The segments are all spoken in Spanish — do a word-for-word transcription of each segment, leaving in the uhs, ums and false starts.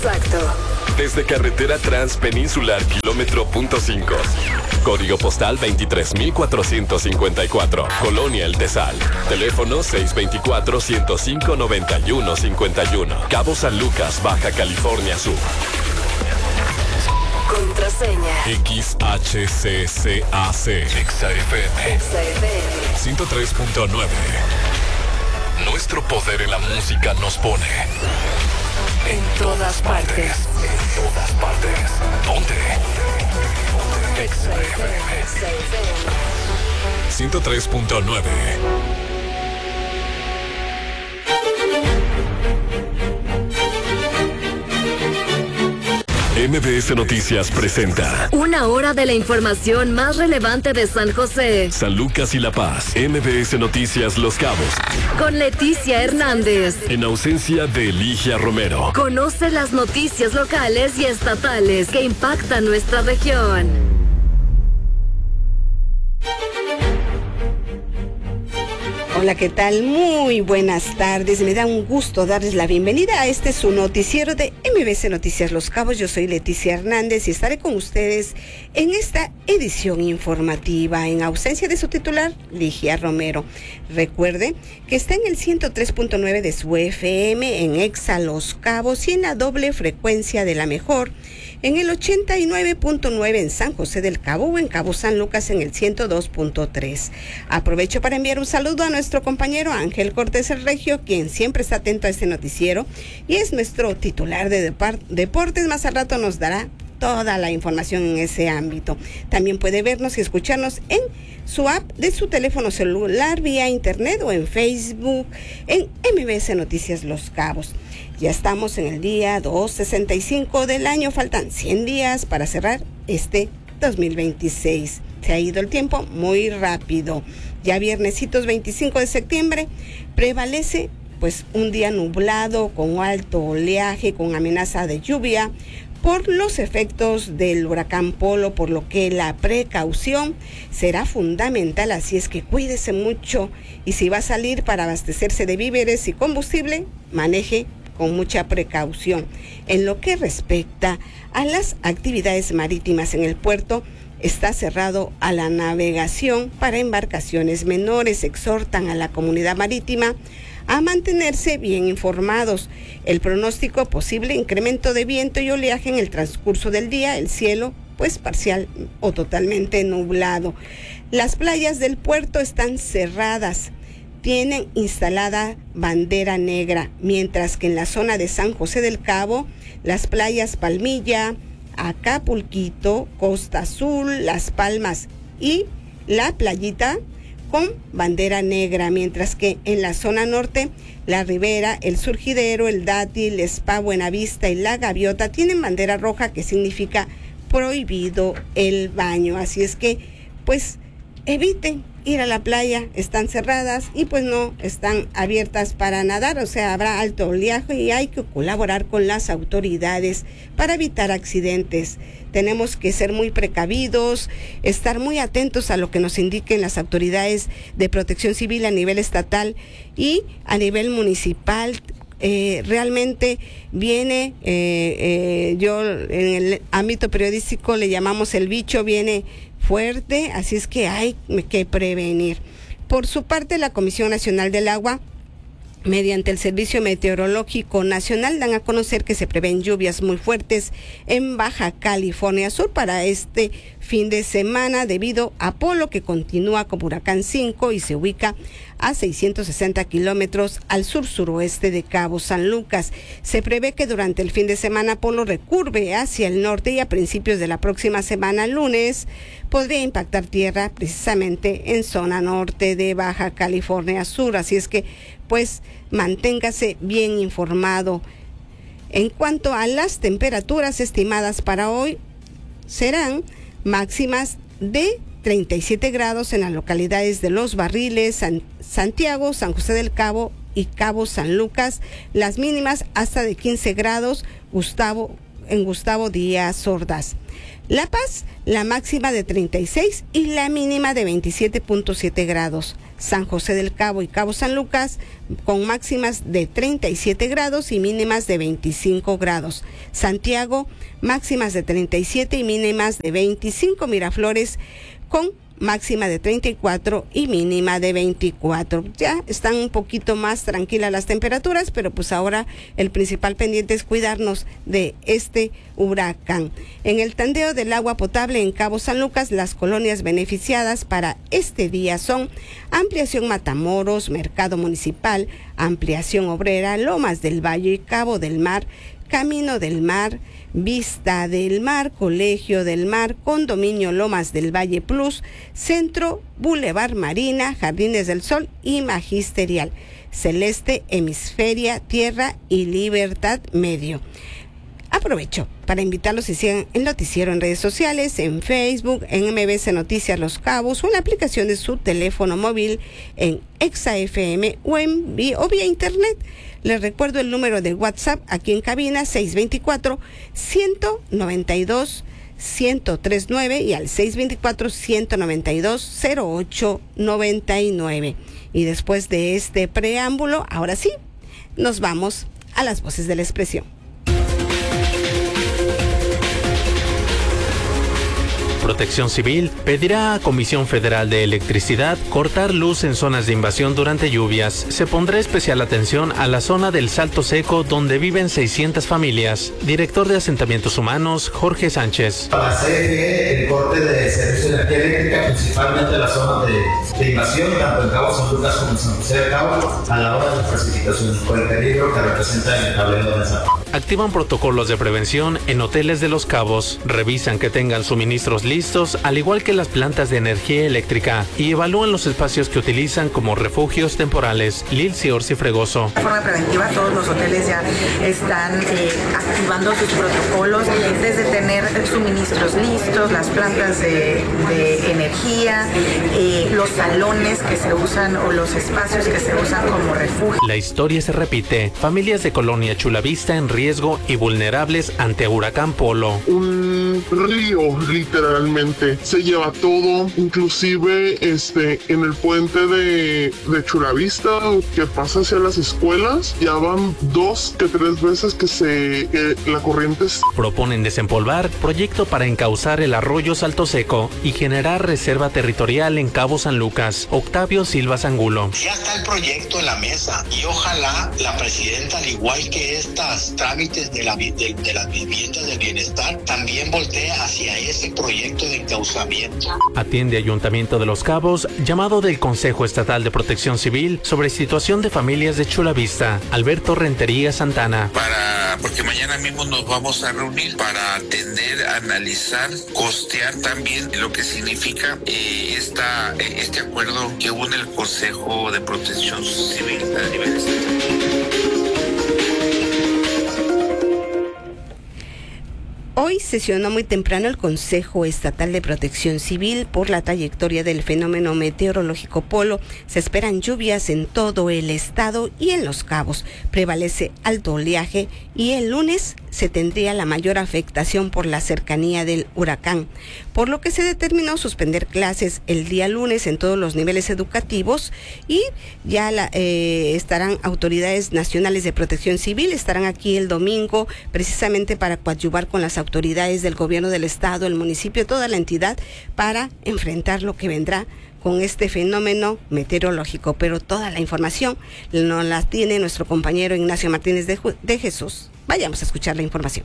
Exacto. Desde carretera transpeninsular kilómetro punto cinco. Código postal veintitrés mil cuatrocientos cincuenta y cuatro. Colonia El Tesal. Teléfono seis dos cuatro, ciento cinco, noventa y uno cincuenta y uno. Cabo San Lucas, Baja California Sur. Contraseña. X H C C A C. Exa F M. Exa F M. ciento tres punto nueve. Nuestro poder en la música nos pone en todas partes. En todas partes. Ponte. Exa F M. ciento tres punto nueve. M B S Noticias presenta una hora de la información más relevante de San José, San Lucas y La Paz. M B S Noticias Los Cabos, con Leticia Hernández, en ausencia de Eligia Romero. Conoce las noticias locales y estatales que impactan nuestra región. Hola, ¿qué tal? Muy buenas tardes. Me da un gusto darles la bienvenida a este su noticiero de M B S Noticias Los Cabos. Yo soy Leticia Hernández y estaré con ustedes en esta edición informativa en ausencia de su titular, Ligia Romero. Recuerde que está en el ciento tres punto nueve de su F M en Exa Los Cabos y en la doble frecuencia de la mejor en el ochenta y nueve punto nueve en San José del Cabo o en Cabo San Lucas en el ciento dos punto tres. Aprovecho para enviar un saludo a nuestro compañero Ángel Cortés el Regio, quien siempre está atento a este noticiero y es nuestro titular de deportes. Más al rato nos dará toda la información en ese ámbito. También puede vernos y escucharnos en su app de su teléfono celular, vía internet o en Facebook en M B S Noticias Los Cabos. Ya estamos en el día doscientos sesenta y cinco del año, faltan cien días para cerrar este dos mil veintiséis. Se ha ido el tiempo muy rápido. Ya viernesitos veinticinco de septiembre prevalece pues un día nublado con alto oleaje, con amenaza de lluvia por los efectos del huracán Polo, por lo que la precaución será fundamental, así es que cuídese mucho y si va a salir para abastecerse de víveres y combustible, maneje con mucha precaución. En lo que respecta a las actividades marítimas en el puerto, está cerrado a la navegación para embarcaciones menores. Exhortan a la comunidad marítima a mantenerse bien informados. El pronóstico: posible incremento de viento y oleaje en el transcurso del día, el cielo pues parcial o totalmente nublado. Las playas del puerto están cerradas, tienen instalada bandera negra, mientras que en la zona de San José del Cabo, las playas Palmilla, Acapulquito, Costa Azul, Las Palmas y La Playita con bandera negra, mientras que en la zona norte, La Ribera, El Surgidero, El Dátil, Spa Buenavista y La Gaviota tienen bandera roja, que significa prohibido el baño. Así es que, pues, eviten ir a la playa, están cerradas y pues no están abiertas para nadar, o sea, habrá alto oleaje y hay que colaborar con las autoridades para evitar accidentes. Tenemos que ser muy precavidos, estar muy atentos a lo que nos indiquen las autoridades de protección civil a nivel estatal y a nivel municipal. Eh, realmente viene, eh, eh, yo en el ámbito periodístico le llamamos el bicho, viene fuerte, así es que hay que prevenir. Por su parte, la Comisión Nacional del Agua, mediante el Servicio Meteorológico Nacional, dan a conocer que se prevén lluvias muy fuertes en Baja California Sur para este fin de semana debido a Polo, que continúa como huracán cinco y se ubica a seiscientos sesenta kilómetros al sur-suroeste de Cabo San Lucas. Se prevé que durante el fin de semana Polo recurve hacia el norte y a principios de la próxima semana, lunes, podría impactar tierra precisamente en zona norte de Baja California Sur. Así es que, pues, manténgase bien informado. En cuanto a las temperaturas estimadas para hoy, serán máximas de treinta y siete grados en las localidades de Los Barriles, San, Santiago, San José del Cabo y Cabo San Lucas. Las mínimas hasta de quince grados, Gustavo en Gustavo Díaz Ordaz. La Paz, la máxima de treinta y seis y la mínima de veintisiete punto siete grados. San José del Cabo y Cabo San Lucas con máximas de treinta y siete grados y mínimas de veinticinco grados. Santiago, máximas de treinta y siete y mínimas de veinticinco. Miraflores con máxima de treinta y cuatro y mínima de veinticuatro. Ya están un poquito más tranquilas las temperaturas, pero pues ahora el principal pendiente es cuidarnos de este huracán. En el tandeo del agua potable en Cabo San Lucas, las colonias beneficiadas para este día son Ampliación Matamoros, Mercado Municipal, Ampliación Obrera, Lomas del Valle, Cabo del Mar, Camino del Mar, Vista del Mar, Colegio del Mar, Condominio Lomas del Valle Plus, Centro, Boulevard Marina, Jardines del Sol y Magisterial, Celeste, Hemisferia, Tierra y Libertad Medio. Aprovecho para invitarlos y sigan el noticiero en redes sociales, en Facebook, en M B C Noticias Los Cabos o en la aplicación de su teléfono móvil en Exa F M o, en, o vía internet. Les recuerdo el número de WhatsApp aquí en cabina seis dos cuatro, uno nueve dos, uno cero tres nueve y al seis dos cuatro, uno nueve dos, cero ocho nueve nueve. Y después de este preámbulo, ahora sí, nos vamos a las voces de la expresión. Protección Civil pedirá a Comisión Federal de Electricidad cortar luz en zonas de invasión durante lluvias. Se pondrá especial atención a la zona del Salto Seco donde viven seiscientas familias. Director de Asentamientos Humanos, Jorge Sánchez. Para hacer que el corte de servicio de energía eléctrica, principalmente en la zona de, de invasión, tanto en Cabo San Lucas como en San José del Cabo, a la hora de las precipitaciones, por el peligro que representa el tablero de esa. Activan protocolos de prevención en hoteles de Los Cabos. Revisan que tengan suministros listos, al igual que las plantas de energía eléctrica, y evalúan los espacios que utilizan como refugios temporales. Lilsi Orsi Fregoso. De forma preventiva, todos los hoteles ya están eh, activando sus protocolos, desde tener suministros listos, las plantas de, de energía, eh, los salones que se usan o los espacios que se usan como refugio. La historia se repite. Familias de Colonia Chulavista en riesgo y vulnerables ante huracán Polo. Un río, literalmente, se lleva todo, inclusive este en el puente de, de Chulavista que pasa hacia las escuelas, ya van dos que tres veces que se eh, la corriente. Proponen desempolvar proyecto para encauzar el arroyo Salto Seco y generar reserva territorial en Cabo San Lucas. Octavio Silva Zangulo. Ya está el proyecto en la mesa y ojalá la presidenta, al igual que estas trámites de, la, de, de las viviendas del bienestar, también voltea hacia ese proyecto de encauzamiento. Atiende Ayuntamiento de Los Cabos llamado del Consejo Estatal de Protección Civil sobre situación de familias de Chulavista. Alberto Rentería Santana. Para, porque mañana mismo nos vamos a reunir para atender, analizar, costear también lo que significa eh, esta, eh, este acuerdo que une el Consejo de Protección Civil a nivel estatal. Hoy sesionó muy temprano el Consejo Estatal de Protección Civil. Por la trayectoria del fenómeno meteorológico Polo, se esperan lluvias en todo el estado y en Los Cabos. Prevalece alto oleaje y el lunes se tendría la mayor afectación por la cercanía del huracán, por lo que se determinó suspender clases el día lunes en todos los niveles educativos y ya la, eh, estarán autoridades nacionales de protección civil, estarán aquí el domingo precisamente para coadyuvar con las autoridades del gobierno del estado, el municipio, toda la entidad para enfrentar lo que vendrá con este fenómeno meteorológico. Pero toda la información nos la tiene nuestro compañero Ignacio Martínez de, de Jesús. Vayamos a escuchar la información.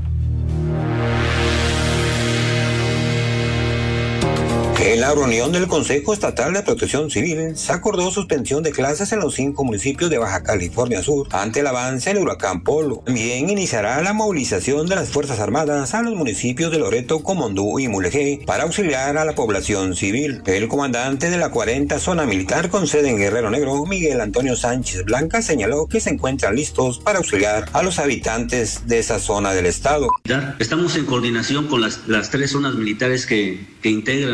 En la reunión del Consejo Estatal de Protección Civil se acordó suspensión de clases en los cinco municipios de Baja California Sur ante el avance del huracán Polo. También iniciará la movilización de las Fuerzas Armadas a los municipios de Loreto, Comondú y Mulegé para auxiliar a la población civil. El comandante de la cuarenta Zona Militar con sede en Guerrero Negro, Miguel Antonio Sánchez Blanca, señaló que se encuentran listos para auxiliar a los habitantes de esa zona del estado. Estamos en coordinación con las, las tres zonas militares que, que integran o que tienen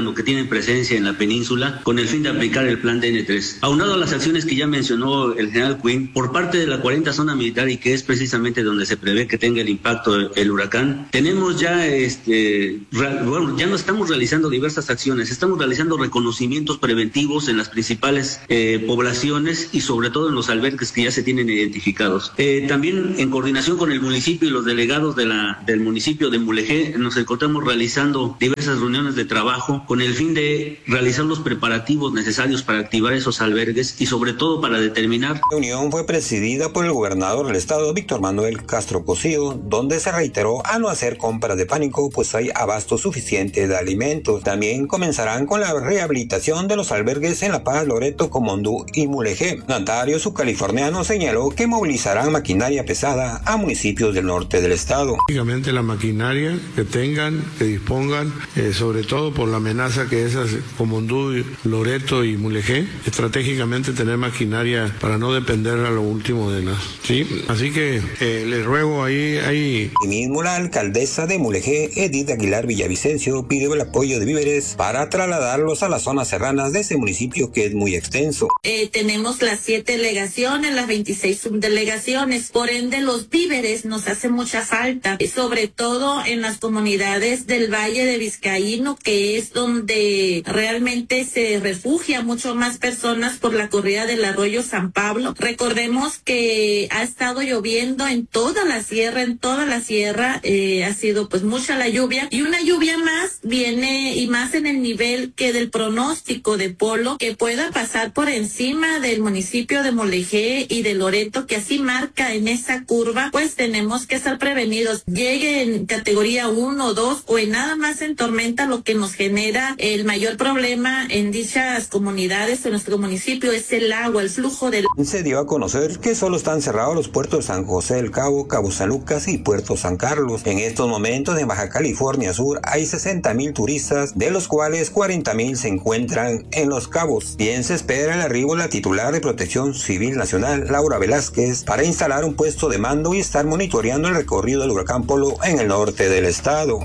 tienen presencia en la península con el fin de aplicar el plan D N tres. Aunado a las acciones que ya mencionó el general Quinn, por parte de la cuarenta zona militar, y que es precisamente donde se prevé que tenga el impacto el huracán, tenemos ya, este, bueno, ya no estamos realizando diversas acciones, estamos realizando reconocimientos preventivos en las principales eh, poblaciones y sobre todo en los albergues que ya se tienen identificados. Eh, también en coordinación con el municipio y los delegados de la, del municipio de Mulegé, nos encontramos realizando diversas reuniones de trabajo con el fin de realizar los preparativos necesarios para activar esos albergues y sobre todo para determinar. La reunión fue presidida por el gobernador del estado, Víctor Manuel Castro Cosío, donde se reiteró a no hacer compras de pánico, pues hay abasto suficiente de alimentos. También comenzarán con la rehabilitación de los albergues en La Paz, Loreto, Comondú y Mulegé. Notario subcaliforniano señaló que movilizarán maquinaria pesada a municipios del norte del estado. Básicamente la maquinaria que tengan, que dispongan, eh, sobre todo por la amenaza que es Comondú, Loreto y Mulegé, estratégicamente tener maquinaria para no depender a lo último de las, ¿sí? Así que eh, les ruego ahí, ahí. Y mismo la alcaldesa de Mulegé, Edith Aguilar Villavicencio, pidió el apoyo de víveres para trasladarlos a las zonas serranas de ese municipio que es muy extenso. Eh, tenemos las siete delegaciones, las veintiséis subdelegaciones, por ende los víveres nos hacen mucha falta, sobre todo en las comunidades del Valle de Vizcaíno, que es donde realmente se refugia mucho más personas por la corrida del arroyo San Pablo. Recordemos que ha estado lloviendo en toda la sierra, en toda la sierra, eh, ha sido pues mucha la lluvia, y una lluvia más viene, y más en el nivel que del pronóstico de polo, que pueda pasar por encima del municipio de Mulegé y de Loreto, que así marca en esa curva, pues tenemos que estar prevenidos. Llegue en categoría uno o dos o en nada más en tormenta, lo que nos genera el mayor problema en dichas comunidades, en nuestro municipio, es el agua, el flujo del... Se dio a conocer que solo están cerrados los puertos de San José del Cabo, Cabo San Lucas y Puerto San Carlos. En estos momentos en Baja California Sur hay sesenta mil turistas, de los cuales cuarenta mil se encuentran en Los Cabos. Bien se espera el arribo de la titular de Protección Civil Nacional, Laura Velázquez, para instalar un puesto de mando y estar monitoreando el recorrido del huracán Polo en el norte del estado.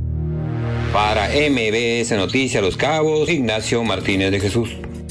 Para M B S Noticias Los Cabos, Ignacio Martínez de Jesús.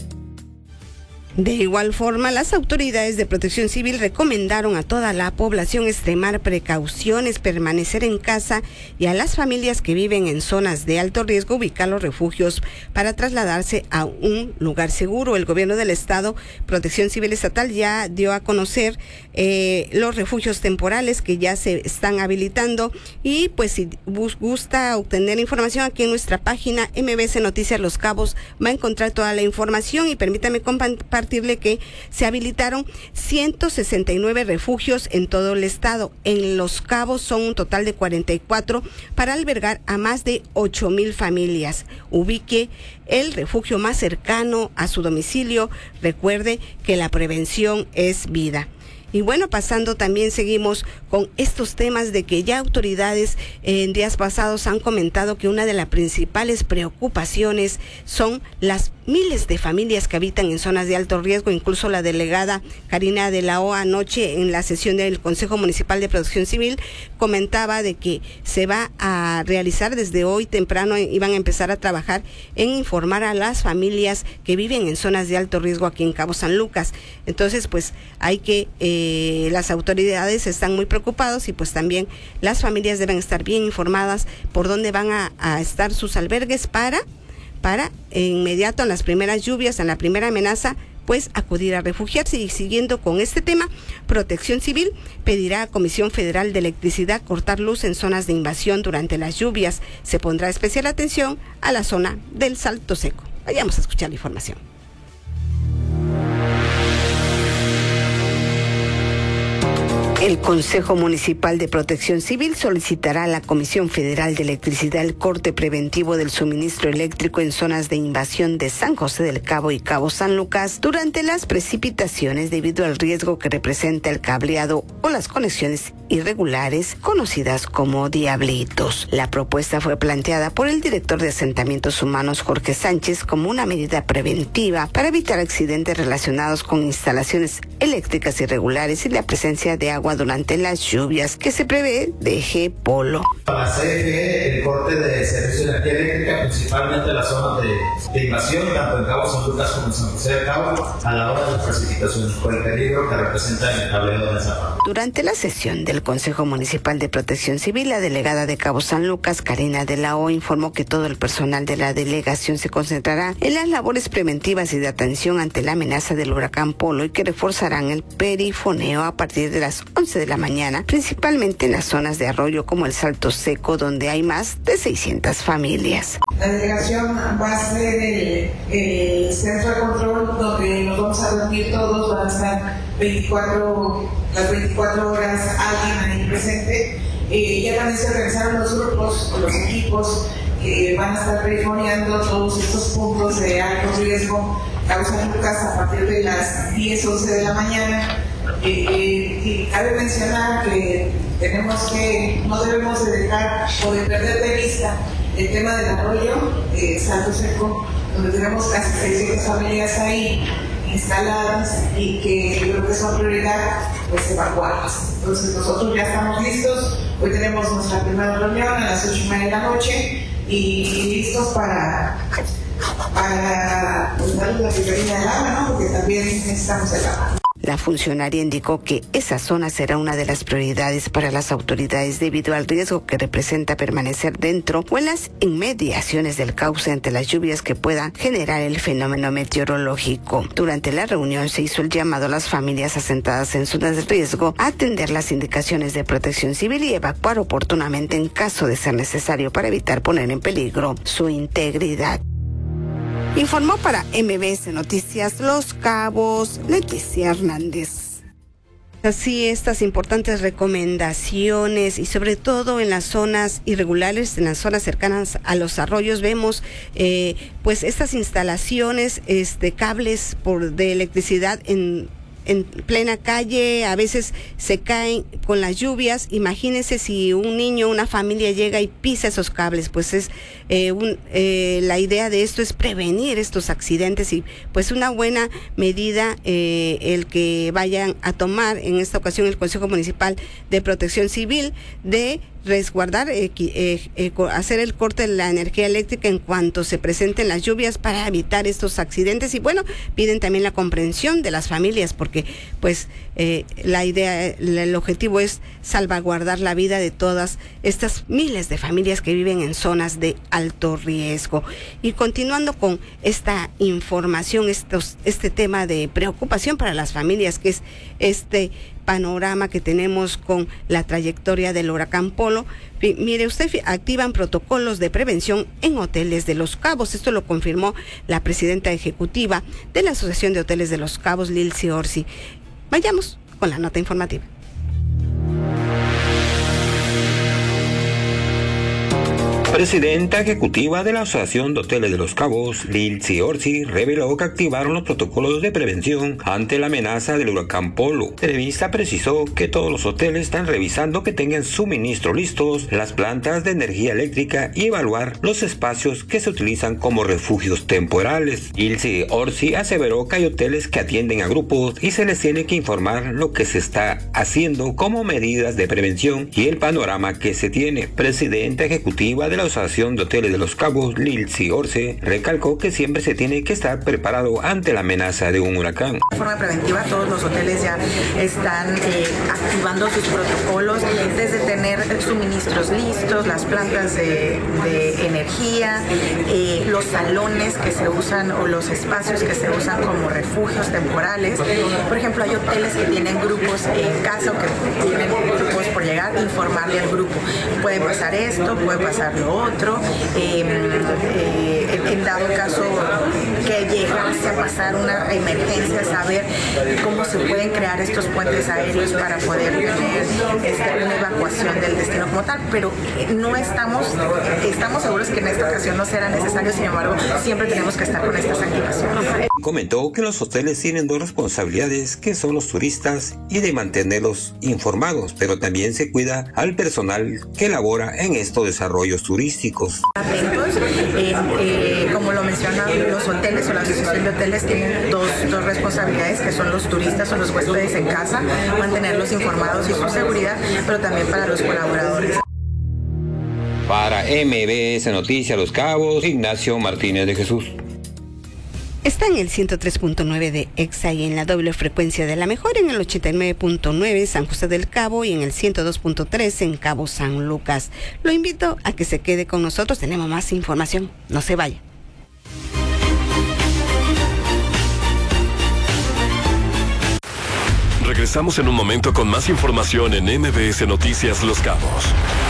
De igual forma, las autoridades de Protección Civil recomendaron a toda la población extremar precauciones, permanecer en casa, y a las familias que viven en zonas de alto riesgo ubicar los refugios para trasladarse a un lugar seguro. El gobierno del estado, Protección Civil Estatal, ya dio a conocer eh, los refugios temporales que ya se están habilitando, y pues si gusta obtener información aquí en nuestra página M B S Noticias Los Cabos va a encontrar toda la información. Y permítame compartir que se habilitaron ciento sesenta y nueve refugios en todo el estado. En Los Cabos son un total de cuarenta y cuatro para albergar a más de ocho mil familias. Ubique el refugio más cercano a su domicilio. Recuerde que la prevención es vida. Y bueno, pasando también seguimos con estos temas de que ya autoridades en días pasados han comentado que una de las principales preocupaciones son las miles de familias que habitan en zonas de alto riesgo. Incluso la delegada Karina de la O anoche en la sesión del Consejo Municipal de Protección Civil comentaba de que se va a realizar desde hoy temprano, iban a empezar a trabajar en informar a las familias que viven en zonas de alto riesgo aquí en Cabo San Lucas. Entonces, pues hay que... Eh, Eh, las autoridades están muy preocupados, y pues también las familias deben estar bien informadas por dónde van a, a estar sus albergues para, para inmediato en las primeras lluvias, en la primera amenaza, pues acudir a refugiarse. Y siguiendo con este tema, Protección Civil pedirá a Comisión Federal de Electricidad cortar luz en zonas de invasión durante las lluvias. Se pondrá especial atención a la zona del Salto Seco. Vayamos a escuchar la información. El Consejo Municipal de Protección Civil solicitará a la Comisión Federal de Electricidad el corte preventivo del suministro eléctrico en zonas de invasión de San José del Cabo y Cabo San Lucas durante las precipitaciones, debido al riesgo que representa el cableado o las conexiones irregulares conocidas como diablitos. La propuesta fue planteada por el director de Asentamientos Humanos, Jorge Sánchez, como una medida preventiva para evitar accidentes relacionados con instalaciones eléctricas irregulares y la presencia de agua agua durante las lluvias que se prevé deje polo. Para la C F E, el corte de servicio de energía eléctrica, principalmente en las zonas de, de invasión, tanto en Cabo San Lucas como en San José de Cabo, a la hora de las precipitaciones, por el peligro que representa el tablero de Zapata. Durante la sesión del Consejo Municipal de Protección Civil, la delegada de Cabo San Lucas, Karina de la O, informó que todo el personal de la delegación se concentrará en las labores preventivas y de atención ante la amenaza del huracán Polo y que reforzarán el perifoneo a partir de las once de la mañana, principalmente en las zonas de arroyo como el Salto Seco, donde hay más de seiscientas familias. La delegación va a ser el, el centro de control donde nos vamos a reunir todos, van a estar veinticuatro, las veinticuatro horas alguien ahí presente. Eh, ya también se organizaron los grupos, los equipos que van a estar perifoneando todos estos puntos de alto riesgo, Cabo San Lucas, a partir de las diez, once de la mañana. Eh, eh, y cabe mencionar que tenemos que, no debemos de dejar o de perder de vista el tema del arroyo, eh, Salto Seco, donde tenemos casi seiscientas familias ahí instaladas y que yo creo que son prioridad, pues evacuarlas. Entonces nosotros ya estamos listos, hoy tenemos nuestra primera reunión a las ocho y media de la noche y, y listos para, para pues, darles la bienvenida al agua, ¿no? Porque también necesitamos el agua. La funcionaria indicó que esa zona será una de las prioridades para las autoridades debido al riesgo que representa permanecer dentro o en las inmediaciones del cauce ante las lluvias que puedan generar el fenómeno meteorológico. Durante la reunión se hizo el llamado a las familias asentadas en zonas de riesgo a atender las indicaciones de Protección Civil y evacuar oportunamente en caso de ser necesario para evitar poner en peligro su integridad. Informó para M B S Noticias Los Cabos, Leticia Hernández. Así, estas importantes recomendaciones y sobre todo en las zonas irregulares, en las zonas cercanas a los arroyos, vemos eh, pues estas instalaciones, este cables por de electricidad en en plena calle, a veces se caen con las lluvias. Imagínense si un niño, una familia llega y pisa esos cables, pues es eh, un, eh, la idea de esto es prevenir estos accidentes y pues una buena medida eh, el que vayan a tomar en esta ocasión el Consejo Municipal de Protección Civil de resguardar, eh, eh, eh, hacer el corte de la energía eléctrica en cuanto se presenten las lluvias para evitar estos accidentes. Y bueno, piden también la comprensión de las familias porque pues eh, la idea, el objetivo es salvaguardar la vida de todas estas miles de familias que viven en zonas de alto riesgo. Y continuando con esta información, estos, este tema de preocupación para las familias, que es este panorama que tenemos con la trayectoria del huracán Polo. Mire usted, activan protocolos de prevención en hoteles de Los Cabos. Esto lo confirmó la presidenta ejecutiva de la Asociación de Hoteles de Los Cabos, Lilcy Orsi. Vayamos con la nota informativa. Presidenta ejecutiva de la Asociación de Hoteles de Los Cabos, Lilcy Orsi, reveló que activaron los protocolos de prevención ante la amenaza del huracán Polo. Televisa precisó que todos los hoteles están revisando que tengan suministros listos, las plantas de energía eléctrica y evaluar los espacios que se utilizan como refugios temporales. Lilcy Orsi aseveró que hay hoteles que atienden a grupos y se les tiene que informar lo que se está haciendo como medidas de prevención y el panorama que se tiene. Presidenta ejecutiva de la Asociación de Hoteles de Los Cabos, Lilcy Orsi, recalcó que siempre se tiene que estar preparado ante la amenaza de un huracán. De forma preventiva, todos los hoteles ya están eh, activando sus protocolos, desde tener suministros listos, las plantas de, de energía, eh, los salones que se usan o los espacios que se usan como refugios temporales. Por ejemplo, hay hoteles que tienen grupos en casa o que tienen grupos por llegar, informarle al grupo. Puede pasar esto, puede pasar lo otro, eh, eh, en dado caso que llegase a pasar una emergencia, saber cómo se pueden crear estos puentes aéreos para poder tener este, una evacuación del destino como tal, pero no estamos, estamos seguros que en esta ocasión no será necesario, sin embargo, siempre tenemos que estar con estas activaciones. Comentó que los hoteles tienen dos responsabilidades, que son los turistas y de mantenerlos informados, pero también se cuida al personal que labora en estos desarrollos turísticos. turísticos. Atentos, eh, eh, como lo mencionan los hoteles o la asociación de hoteles tienen dos, dos responsabilidades, que son los turistas o los huéspedes en casa, mantenerlos informados y su seguridad, pero también para los colaboradores. Para M B S Noticias Los Cabos, Ignacio Martínez de Jesús. Está en el ciento tres punto nueve de Exa y en la doble frecuencia de la mejor en el ochenta y nueve punto nueve San José del Cabo y en el ciento dos punto tres en Cabo San Lucas. Lo invito a que se quede con nosotros, tenemos más información, no se vaya. Regresamos en un momento con más información en M B S Noticias Los Cabos.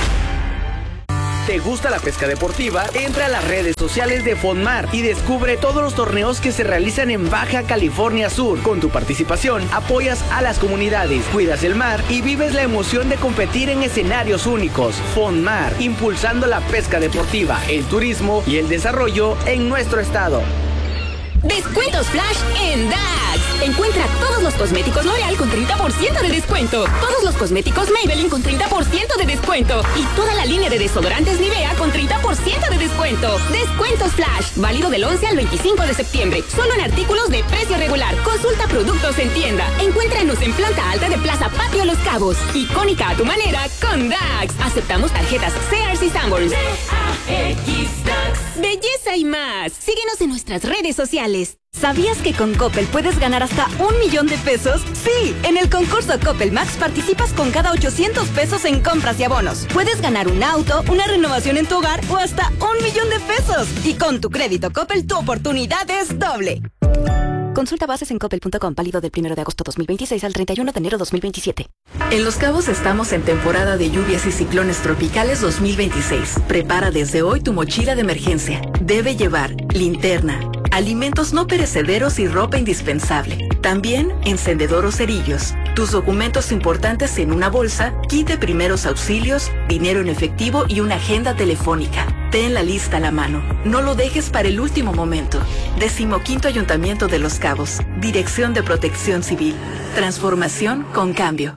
¿Te gusta la pesca deportiva? Entra a las redes sociales de Fonmar y descubre todos los torneos que se realizan en Baja California Sur. Con tu participación, apoyas a las comunidades, cuidas el mar y vives la emoción de competir en escenarios únicos. Fonmar, impulsando la pesca deportiva, el turismo y el desarrollo en nuestro estado. Descuentos Flash en Dax. Encuentra todos los cosméticos L'Oreal con treinta por ciento de descuento. Todos los cosméticos Maybelline con treinta por ciento de descuento. Y toda la línea de desodorantes Nivea con treinta por ciento de descuento. Descuentos Flash. Válido del once al veinticinco de septiembre. Solo en artículos de precio regular. Consulta productos en tienda. Encuéntranos en planta alta de Plaza Patio Los Cabos. Icónica a tu manera con Dax. Aceptamos tarjetas Sears y Sanborns. D A X Dax. Belleza y más. Síguenos en nuestras redes sociales. ¿Sabías que con Coppel puedes ganar hasta un millón de pesos? Sí, en el concurso Coppel Max participas con cada ochocientos pesos en compras y abonos. Puedes ganar un auto, una renovación en tu hogar o hasta un millón de pesos. Y con tu crédito Coppel tu oportunidad es doble. Consulta bases en coppel punto com, válido del primero de agosto dos mil veintiséis al treinta y uno de enero dos mil veintisiete. En Los Cabos estamos en temporada de lluvias y ciclones tropicales dos mil veintiséis. Prepara desde hoy tu mochila de emergencia. Debe llevar linterna, alimentos no perecederos y ropa indispensable. También encendedor o cerillos. Tus documentos importantes en una bolsa, kit de primeros auxilios, dinero en efectivo y una agenda telefónica. Ten la lista a la mano. No lo dejes para el último momento. Decimoquinto Ayuntamiento de Los Cabos. Dirección de Protección Civil. Transformación con cambio.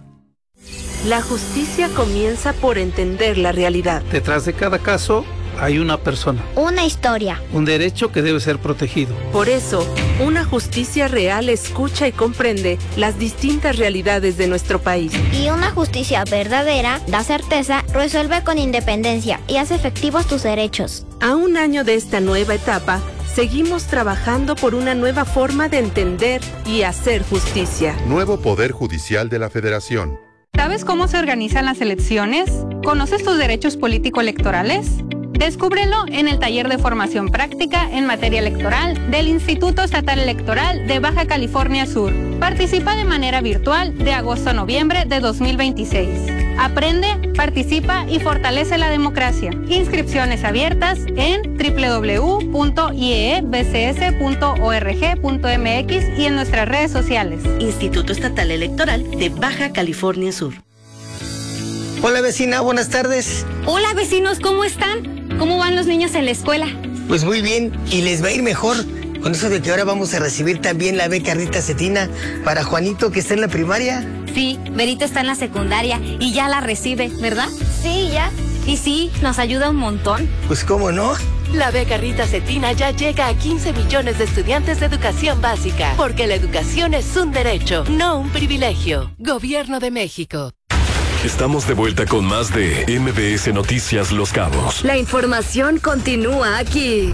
La justicia comienza por entender la realidad. Detrás de cada caso hay una persona. Una historia. Un derecho que debe ser protegido. Por eso, una justicia real escucha y comprende las distintas realidades de nuestro país. Y una justicia verdadera da certeza, resuelve con independencia y hace efectivos tus derechos. A un año de esta nueva etapa, seguimos trabajando por una nueva forma de entender y hacer justicia. Nuevo Poder Judicial de la Federación. ¿Sabes cómo se organizan las elecciones? ¿Conoces tus derechos político-electorales? Descúbrelo en el taller de formación práctica en materia electoral del Instituto Estatal Electoral de Baja California Sur. Participa de manera virtual de agosto a noviembre de dos mil veintiséis. Aprende, participa y fortalece la democracia. Inscripciones abiertas en doble u doble u doble u punto i e e b c s punto org punto m x y en nuestras redes sociales. Instituto Estatal Electoral de Baja California Sur. Hola vecina, buenas tardes. Hola vecinos, ¿cómo están? ¿Cómo van los niños en la escuela? Pues muy bien, y les va a ir mejor con eso de que ahora vamos a recibir también la beca Rita Cetina para Juanito que está en la primaria. Sí, Berito está en la secundaria y ya la recibe, ¿verdad? Sí, ya. Y sí, nos ayuda un montón. Pues cómo no. La beca Rita Cetina ya llega a quince millones de estudiantes de educación básica, porque la educación es un derecho, no un privilegio. Gobierno de México. Estamos de vuelta con más de M B S Noticias Los Cabos. La información continúa aquí.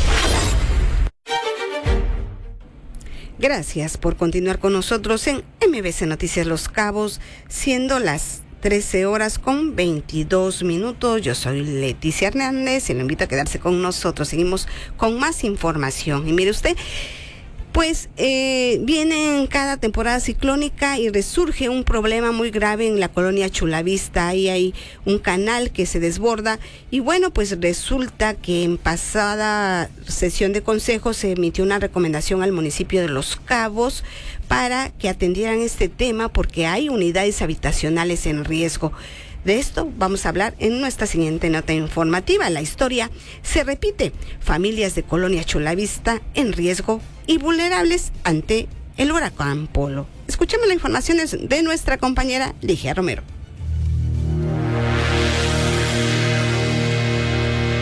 Gracias por continuar con nosotros en M B S Noticias Los Cabos, siendo las trece horas con veintidós minutos. Yo soy Leticia Hernández y lo invito a quedarse con nosotros. Seguimos con más información. Y mire usted, pues eh, viene en cada temporada ciclónica y resurge un problema muy grave en la colonia Chulavista. Ahí hay un canal que se desborda y bueno, pues resulta que en pasada sesión de consejo se emitió una recomendación al municipio de Los Cabos para que atendieran este tema porque hay unidades habitacionales en riesgo. De esto vamos a hablar en nuestra siguiente nota informativa. La historia se repite. Familias de Colonia Chulavista en riesgo y vulnerables ante el huracán Polo. Escuchemos las informaciones de nuestra compañera Ligia Romero.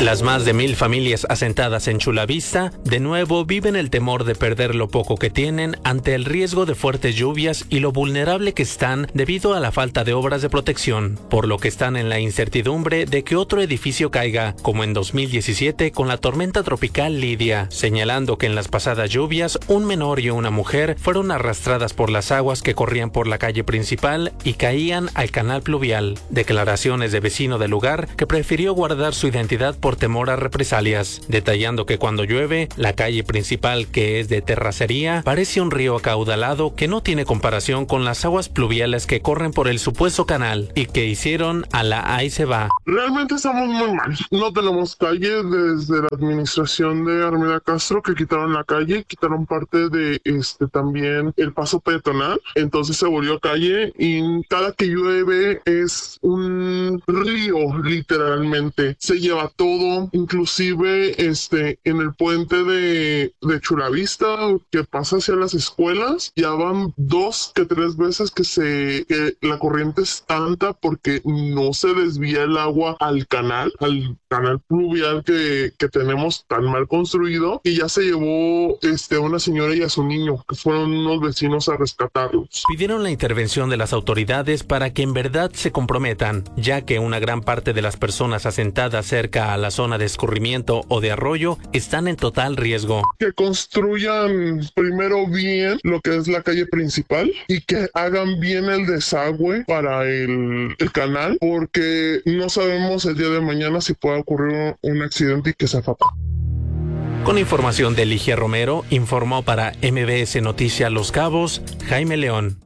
Las más de mil familias asentadas en Chula Vista de nuevo viven el temor de perder lo poco que tienen ante el riesgo de fuertes lluvias y lo vulnerable que están debido a la falta de obras de protección, por lo que están en la incertidumbre de que otro edificio caiga, como en dos mil diecisiete con la tormenta tropical Lidia, señalando que en las pasadas lluvias un menor y una mujer fueron arrastradas por las aguas que corrían por la calle principal y caían al canal pluvial. Declaraciones de vecino del lugar que prefirió guardar su identidad por temor a represalias, detallando que cuando llueve, la calle principal, que es de terracería, parece un río acaudalado que no tiene comparación con las aguas pluviales que corren por el supuesto canal y que hicieron a la ahí se va. Realmente estamos muy mal. No tenemos calle desde la administración de Armida Castro, que quitaron la calle, quitaron parte de este también el paso peatonal, entonces se volvió calle y cada que llueve es un río literalmente. Se lleva todo, inclusive este en el puente de, de Chula Vista que pasa hacia las escuelas, ya van dos que tres veces que se que la corriente es tanta porque no se desvía el agua al canal, al canal pluvial que, que tenemos tan mal construido, y ya se llevó este una señora y a su niño, que fueron unos vecinos a rescatarlos. Pidieron la intervención de las autoridades para que en verdad se comprometan, ya que una gran parte de las personas asentadas cerca a la zona de escurrimiento o de arroyo están en total riesgo. Que construyan primero bien lo que es la calle principal y que hagan bien el desagüe para el, el canal, porque no sabemos el día de mañana si puede ocurrir un, un accidente y que sea fatal. Con información de Ligia Romero, informó para M B S Noticias Los Cabos, Jaime León.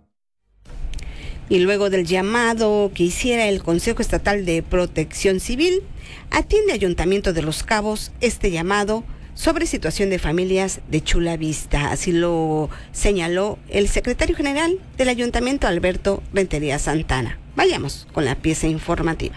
Y luego del llamado que hiciera el Consejo Estatal de Protección Civil, atiende Ayuntamiento de Los Cabos este llamado sobre situación de familias de Chula Vista. Así lo señaló el secretario general del Ayuntamiento, Alberto Rentería Santana. Vayamos con la pieza informativa.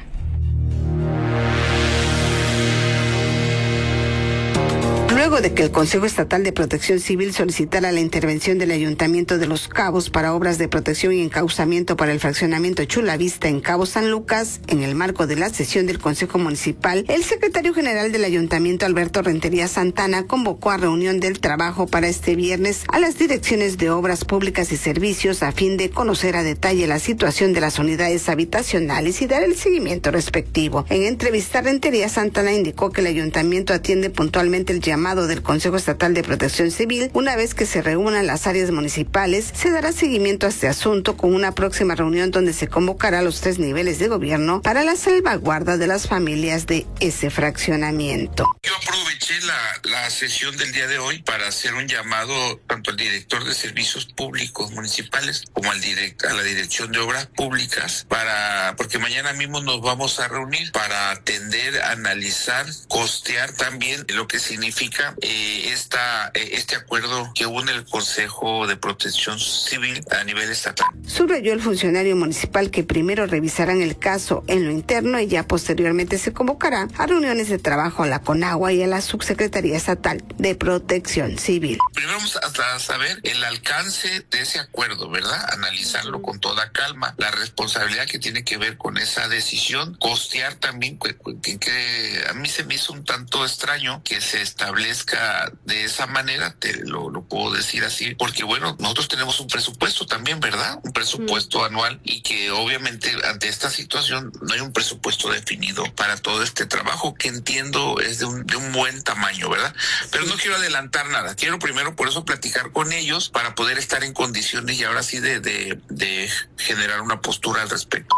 Luego de que el Consejo Estatal de Protección Civil solicitara la intervención del Ayuntamiento de Los Cabos para obras de protección y encauzamiento para el fraccionamiento Chula Vista en Cabo San Lucas, en el marco de la sesión del Consejo Municipal, el secretario general del Ayuntamiento, Alberto Rentería Santana, convocó a reunión del trabajo para este viernes a las direcciones de Obras Públicas y Servicios a fin de conocer a detalle la situación de las unidades habitacionales y dar el seguimiento respectivo. En entrevista, Rentería Santana indicó que el Ayuntamiento atiende puntualmente el llamado del Consejo Estatal de Protección Civil. Una vez que se reúnan las áreas municipales, se dará seguimiento a este asunto con una próxima reunión donde se convocará a los tres niveles de gobierno para la salvaguarda de las familias de ese fraccionamiento. Yo aproveché la, la sesión del día de hoy para hacer un llamado tanto al director de Servicios Públicos Municipales como al direct, a la Dirección de Obras Públicas, para porque mañana mismo nos vamos a reunir para atender, analizar, costear también lo que significa Eh, esta, eh, este acuerdo que une el Consejo de Protección Civil a nivel estatal. Subrayó el funcionario municipal que primero revisarán el caso en lo interno y ya posteriormente se convocará a reuniones de trabajo a la CONAGUA y a la Subsecretaría Estatal de Protección Civil. Primero vamos a saber el alcance de ese acuerdo, ¿verdad? Analizarlo con toda calma, la responsabilidad que tiene que ver con esa decisión, costear también, que, que, que a mí se me hizo un tanto extraño que se establezca de esa manera, te lo, lo puedo decir así, porque bueno, nosotros tenemos un presupuesto también, ¿verdad? Un presupuesto mm. anual, y que obviamente ante esta situación no hay un presupuesto definido para todo este trabajo, que entiendo es de un, de un buen tamaño, ¿verdad? Pero no quiero adelantar nada, quiero primero por eso platicar con ellos para poder estar en condiciones y ahora sí de, de, de generar una postura al respecto.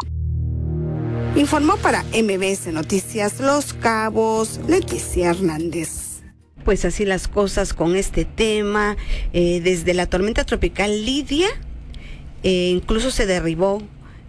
Informó para M B S Noticias Los Cabos, Leticia Hernández. Pues así las cosas con este tema. Eh, desde la tormenta tropical Lidia, eh, incluso se derribó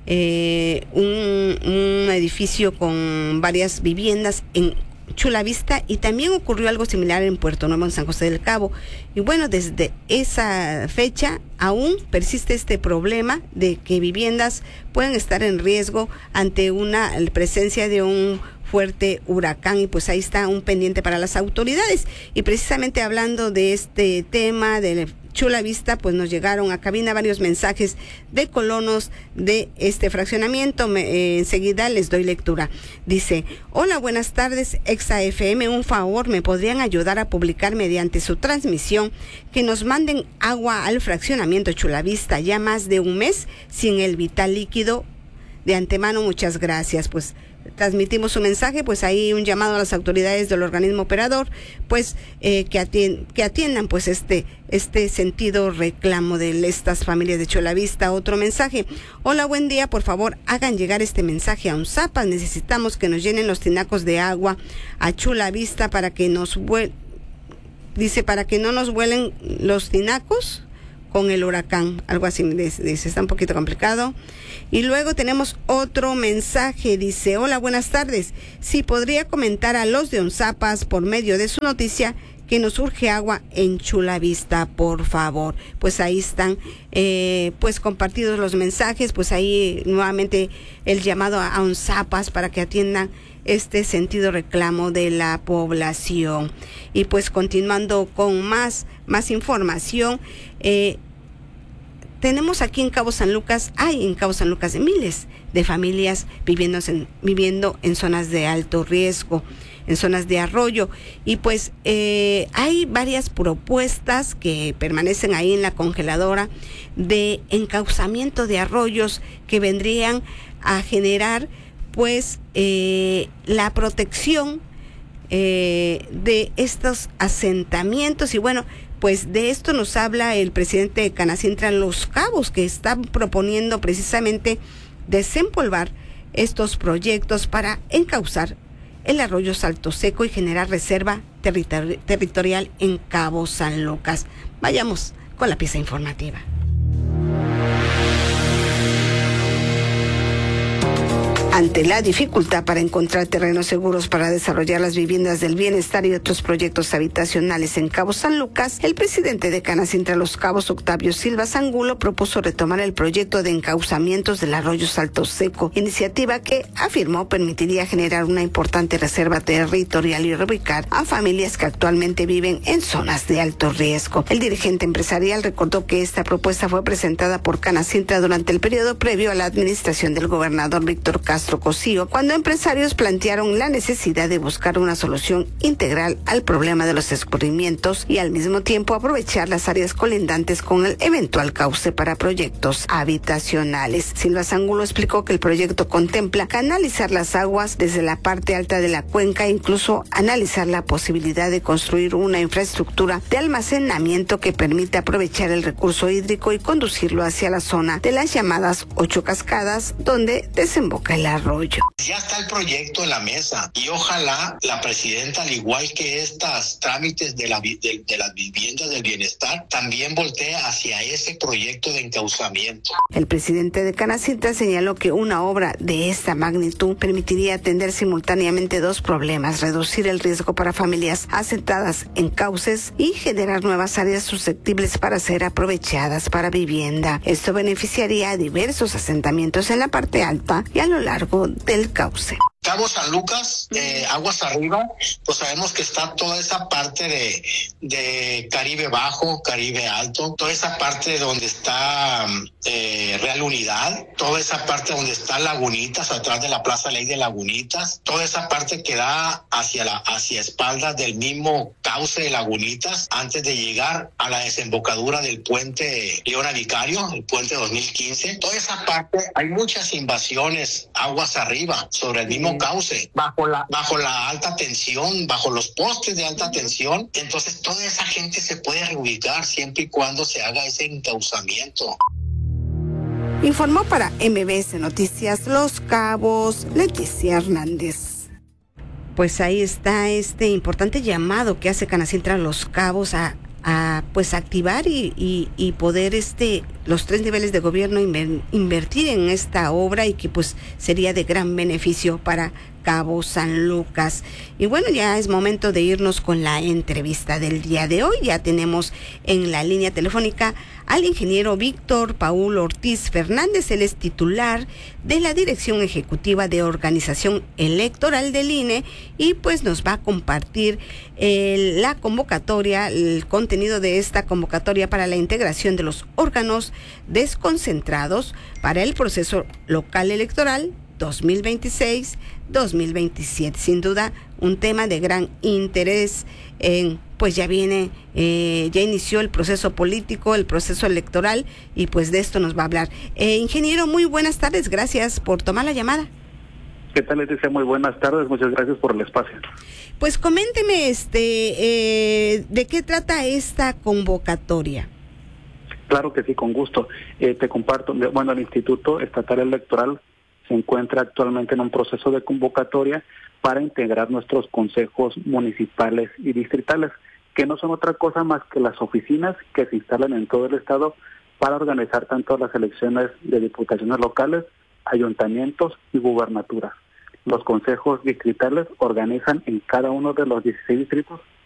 eh, un, un edificio con varias viviendas en Chula Vista, y también ocurrió algo similar en Puerto Nuevo, en San José del Cabo. Y bueno, desde esa fecha aún persiste este problema de que viviendas pueden estar en riesgo ante una presencia de un fuerte huracán, y pues ahí está un pendiente para las autoridades. Y precisamente hablando de este tema de Chula Vista, pues nos llegaron a cabina varios mensajes de colonos de este fraccionamiento. Me, eh, enseguida les doy lectura. Dice: hola, buenas tardes, Exa F M, un favor, ¿me podrían ayudar a publicar mediante su transmisión que nos manden agua al fraccionamiento Chula Vista? Ya más de un mes sin el vital líquido. De antemano, muchas gracias. Pues transmitimos su mensaje, pues ahí un llamado a las autoridades del organismo operador, pues eh, que, atien, que atiendan pues este este sentido reclamo de estas familias de Chula Vista. Otro mensaje: hola, buen día, por favor hagan llegar este mensaje a UNSAPAS, necesitamos que nos llenen los tinacos de agua a Chula Vista para que nos vuel dice para que no nos vuelen los tinacos con el huracán, algo así dice, está un poquito complicado. Y luego tenemos otro mensaje, dice: hola, buenas tardes, si podría comentar a los de UNSAPAS por medio de su noticia que nos urge agua en Chula Vista, por favor. Pues ahí están eh, pues compartidos los mensajes, pues ahí nuevamente el llamado a, a UNSAPAS para que atiendan este sentido reclamo de la población. Y pues continuando con más, más información, eh, tenemos aquí en Cabo San Lucas, hay en Cabo San Lucas miles de familias viviendo en, viviendo en zonas de alto riesgo, en zonas de arroyo, y pues eh, hay varias propuestas que permanecen ahí en la congeladora de encauzamiento de arroyos que vendrían a generar pues eh, la protección eh, de estos asentamientos. Y bueno, pues de esto nos habla el presidente de Canacintra Los Cabos, que está proponiendo precisamente desempolvar estos proyectos para encauzar el arroyo Salto Seco y generar reserva territori- territorial en Cabo San Lucas. Vayamos con la pieza informativa. Ante la dificultad para encontrar terrenos seguros para desarrollar las viviendas del bienestar y otros proyectos habitacionales en Cabo San Lucas, el presidente de Canacintra Los Cabos, Octavio Silva Zangulo, propuso retomar el proyecto de encauzamientos del arroyo Salto Seco, iniciativa que afirmó permitiría generar una importante reserva territorial y reubicar a familias que actualmente viven en zonas de alto riesgo. El dirigente empresarial recordó que esta propuesta fue presentada por Canacintra durante el periodo previo a la administración del gobernador Víctor Castro Cosío, cuando empresarios plantearon la necesidad de buscar una solución integral al problema de los escurrimientos y al mismo tiempo aprovechar las áreas colindantes con el eventual cauce para proyectos habitacionales. Silva Zangulo explicó que el proyecto contempla canalizar las aguas desde la parte alta de la cuenca e incluso analizar la posibilidad de construir una infraestructura de almacenamiento que permita aprovechar el recurso hídrico y conducirlo hacia la zona de las llamadas ocho cascadas, donde desemboca el arroyo. Ya está el proyecto en la mesa y ojalá la presidenta, al igual que estas trámites de, la, de, de las viviendas del bienestar, también voltee hacia ese proyecto de encauzamiento. El presidente de Canacintra señaló que una obra de esta magnitud permitiría atender simultáneamente dos problemas: reducir el riesgo para familias asentadas en cauces y generar nuevas áreas susceptibles para ser aprovechadas para vivienda. Esto beneficiaría a diversos asentamientos en la parte alta y a lo largo del cauce. Cabo San Lucas, eh, aguas arriba, pues sabemos que está toda esa parte de, de Caribe Bajo, Caribe Alto, toda esa parte donde está eh, Real Unidad, toda esa parte donde está Lagunitas, atrás de la Plaza Ley de Lagunitas, toda esa parte que da hacia la hacia espaldas del mismo cauce de Lagunitas, antes de llegar a la desembocadura del puente Leona Vicario, el puente dos mil quince, toda esa parte hay muchas invasiones aguas arriba sobre el mismo cauce, bajo la bajo la alta tensión, bajo los postes de alta tensión. Entonces toda esa gente se puede reubicar siempre y cuando se haga ese encauzamiento. Informó para M B S Noticias Los Cabos, Leticia Hernández. Pues ahí está este importante llamado que hace Canacintra Los Cabos a a pues activar y, y, y poder este los tres niveles de gobierno inver, invertir en esta obra, y que pues sería de gran beneficio para Cabo San Lucas. Y bueno, ya es momento de irnos con la entrevista del día de hoy. Ya tenemos en la línea telefónica al ingeniero Víctor Paul Ortiz Fernández. Él es titular de la Dirección Ejecutiva de Organización Electoral del I N E y pues nos va a compartir eh, la convocatoria, el contenido de esta convocatoria para la integración de los órganos desconcentrados para el proceso local electoral dos mil veintiséis dos mil veintisiete. Sin duda, un tema de gran interés. En, pues ya viene, eh, ya inició el proceso político, el proceso electoral, y pues de esto nos va a hablar. Eh, ingeniero, muy buenas tardes, gracias por tomar la llamada. ¿Qué tal, Leticia? Muy buenas tardes, muchas gracias por el espacio. Pues coménteme, este, eh, ¿de qué trata esta convocatoria? Claro que sí, con gusto. Eh, te comparto, bueno, el Instituto Estatal Electoral se encuentra actualmente en un proceso de convocatoria para integrar nuestros consejos municipales y distritales, que no son otra cosa más que las oficinas que se instalan en todo el estado para organizar tanto las elecciones de diputaciones locales, ayuntamientos y gubernaturas. Los consejos distritales organizan en cada uno de los dieciséis distritos